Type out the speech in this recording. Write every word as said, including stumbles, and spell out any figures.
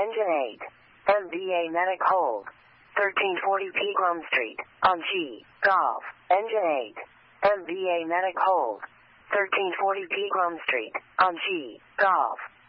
Engine eight. M V A Medic hold. thirteen forty Pegram Street, on G, Golf. Engine eight. M V A Medic hold. thirteen forty Pegram Street, on G, Golf.